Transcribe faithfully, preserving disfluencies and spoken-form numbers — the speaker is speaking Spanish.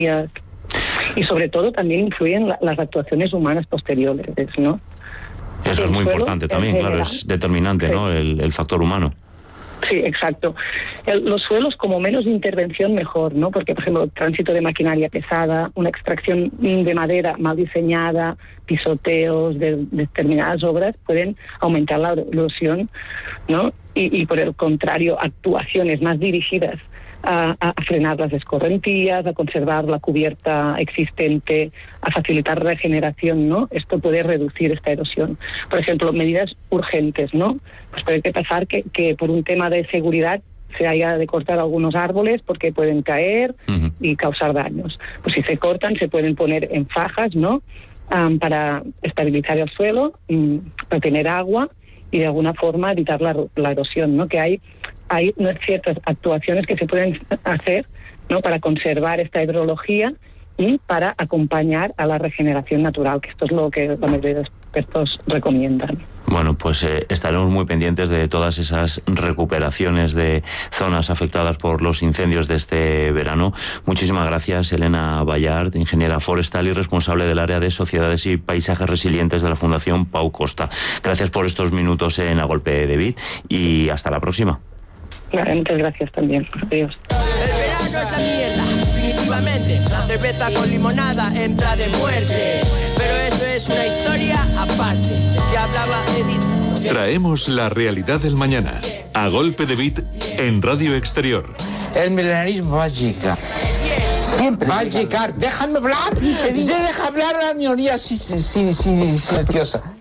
y sobre todo también influyen la, las actuaciones humanas posteriores, ¿no? Eso el es muy suelo, importante también, claro, general, es determinante, sí. ¿no? El, el factor humano. Sí, exacto. El, los suelos, como menos intervención, mejor, ¿no? Porque, por ejemplo, tránsito de maquinaria pesada, una extracción de madera mal diseñada, pisoteos de, de determinadas obras pueden aumentar la erosión, ¿no? Y, y por el contrario, actuaciones más dirigidas A, a frenar las escorrentías, a conservar la cubierta existente, a facilitar regeneración, ¿no? Esto puede reducir esta erosión. Por ejemplo, medidas urgentes, ¿no? Pues puede pasar que, que por un tema de seguridad se haya de cortar algunos árboles porque pueden caer uh-huh. y causar daños. Pues si se cortan, se pueden poner en fajas, ¿no? Um, para estabilizar el suelo, um, retener agua y de alguna forma evitar la, la erosión, ¿no? Que hay hay ciertas actuaciones que se pueden hacer, ¿no? Para conservar esta hidrología y para acompañar a la regeneración natural, que esto es lo que la mayoría de expertos recomiendan. Bueno, pues eh, estaremos muy pendientes de todas esas recuperaciones de zonas afectadas por los incendios de este verano. Muchísimas gracias, Elena Ballart, ingeniera forestal y responsable del área de sociedades y paisajes resilientes de la Fundación Pau Costa. Gracias por estos minutos en A Golpe de Beat y hasta la próxima. Vale, muchas gracias también. Adiós. El verano es la mierda, definitivamente. La cerveza con limonada entra de muerte. Pero eso es una historia aparte. Que hablaba Edith. Traemos la realidad del mañana. A Golpe de Beat en Radio Exterior. El milenarismo va a llegar. Siempre va a llegar. Déjame hablar. Se deja hablar a la minoría silenciosa.